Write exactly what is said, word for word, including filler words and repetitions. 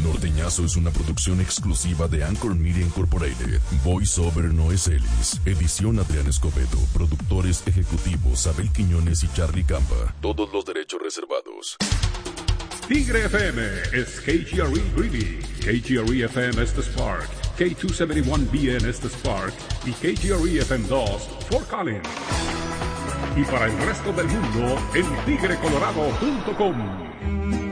Norteñazo es una producción exclusiva de Anchor Media Incorporated. Voice Over Noé Celis. Edición Adrián Escobedo. Productores ejecutivos Abel Quiñones y Charlie Campa. Todos los derechos reservados. Tigre F M es K G R E Greeley. K G R E F M es The Spark. K doscientos setenta y uno B N es The Spark. Y K G R E F M dos, Fort Collins. Y para el resto del mundo, en tigre colorado punto com.